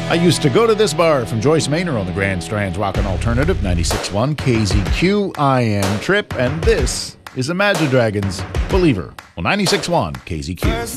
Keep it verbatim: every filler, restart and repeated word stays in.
I used to go to this bar from Joyce Maynor on the Grand Strand's Rockin' Alternative, ninety-six point one K Z Q. I am Trip, and this is Imagine Dragons' Believer on ninety-six point one K Z Q.